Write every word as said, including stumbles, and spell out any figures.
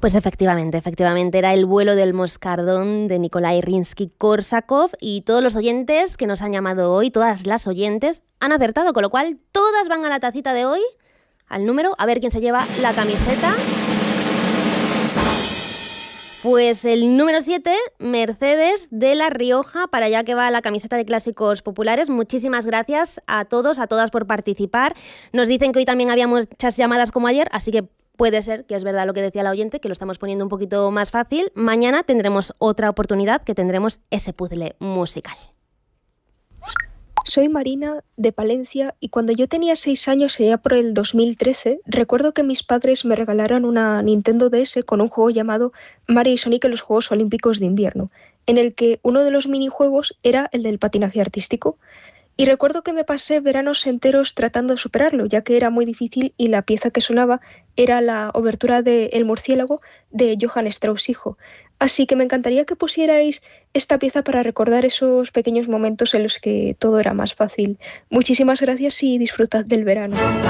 Pues efectivamente, efectivamente, era El vuelo del moscardón de Nikolai Rimsky-Korsakov, y todos los oyentes que nos han llamado hoy, todas las oyentes, han acertado, con lo cual todas van a la tacita de hoy, al número, a ver quién se lleva la camiseta. Pues el número siete, Mercedes de La Rioja, para allá que va la camiseta de Clásicos Populares. Muchísimas gracias a todos, a todas por participar. Nos dicen que hoy también había muchas llamadas como ayer, así que puede ser que es verdad lo que decía la oyente, que lo estamos poniendo un poquito más fácil. Mañana tendremos otra oportunidad, que tendremos ese puzzle musical. Soy Marina, de Palencia, y cuando yo tenía seis años, allá por el dos mil trece, recuerdo que mis padres me regalaron una Nintendo D S con un juego llamado Mario y Sonic en los Juegos Olímpicos de Invierno, en el que uno de los minijuegos era el del patinaje artístico. Y recuerdo que me pasé veranos enteros tratando de superarlo, ya que era muy difícil y la pieza que sonaba era la obertura de El murciélago de Johann Strauss hijo. Así que me encantaría que pusierais esta pieza para recordar esos pequeños momentos en los que todo era más fácil. Muchísimas gracias y disfrutad del verano.